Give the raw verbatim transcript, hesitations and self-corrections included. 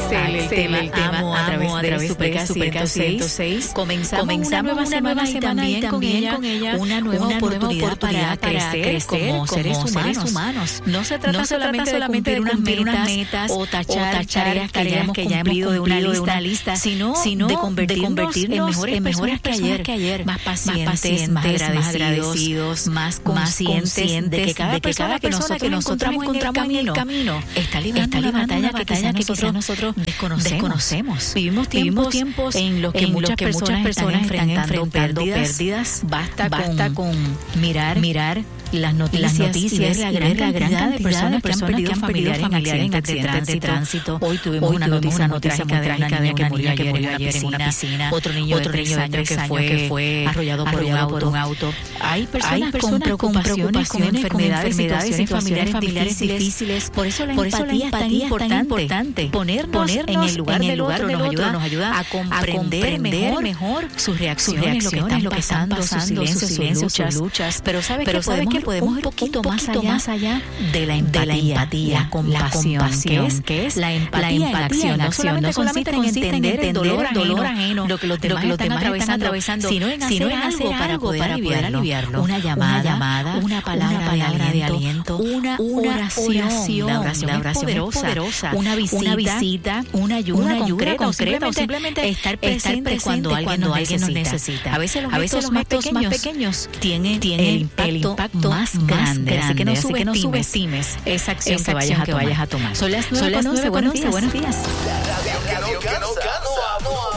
Axel, el tema, el tema amo, a través, amo, de, a través de Super ciento seis. Comenzamos, Comenzamos una nueva semana, una semana y también, con, ella, con ella una nueva, una oportunidad, nueva oportunidad para, para crecer, crecer como, como seres, humanos. seres humanos. No se trata, no se solamente, trata solamente de cumplir unas metas o tachar, o tachar tareas, tareas que ya hemos cumplido de una lista, de una lista sino, sino de, convertirnos de convertirnos en mejores, en mejores personas, personas que ayer, más pacientes, más, pacientes, más agradecidos, agradecidos más conscientes de que cada, de que cada persona que nosotros encontramos en el camino está librando una batalla que quizás nosotros desconocemos. Vivimos tiempos en los que muchas personas están enfrentando pérdidas. Basta con mirar mirar las noticias, las noticias y ver la gran, la gran cantidad de personas, que han perdido familiares en accidentes de tránsito. Hoy tuvimos Hoy una noticia muy trágica de una niña que murió ayer en una piscina. Otro niño de tres años que fue arrollado por un auto. Hay personas con preocupaciones, con enfermedades, situaciones familiares difíciles. Por eso la empatía es tan importante. Ponernos en el lugar del otro nos ayuda a comprender mejor sus reacciones, lo que están pasando, sus silencios, sus luchas. Pero ¿sabes qué podemos que podemos ir un poquito, un poquito más, allá más allá de la empatía, de la, empatía, la compasión, la compasión que, es, que es la empatía, la empatía en acción. No solamente, no solamente consiste en entender el dolor, ajeno, dolor ajeno, lo que los demás, lo que los demás están, están atravesando, sino en hacer, sino en hacer algo, algo para, poder para poder aliviarlo. Una llamada, una, llamada, una palabra, una palabra de aliento, una oración. oración. La oración, la oración es poderosa. poderosa. Una visita, una, visita, una ayuda, una ayuda concreta, o simplemente estar presente cuando alguien nos necesita. A veces los gestos más pequeños tienen el impacto más grande, grande, así que no así subestimes, que no subestimes esa acción, esa que, vayas que vayas a tomar. Son las nueve con once, buenos días. Buenos días. La radio que no cansa.